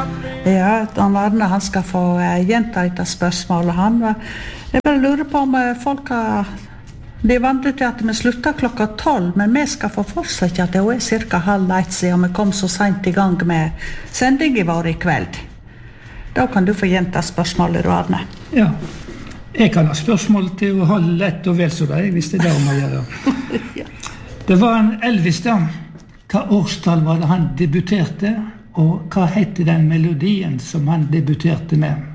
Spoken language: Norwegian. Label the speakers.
Speaker 1: Ja, Arne, han skal få gjenta etter spørsmålet. Jeg bare lurer på om folk har... Det vant til at vi slutter 12, men vi skal få fortsette at det cirka 12:30 siden vi kom så sent i gang med sendingen vår i kveld. Da kan du få gjenta spørsmålet, Arne.
Speaker 2: Ja, jeg kan ha spørsmål til å holde lett og vel så deg, hvis det er det om å gjøre.
Speaker 1: Ja.
Speaker 2: Det var en Elvis da. Hva årstall var det han debuterte, og hva hette den melodien som han debuterte med?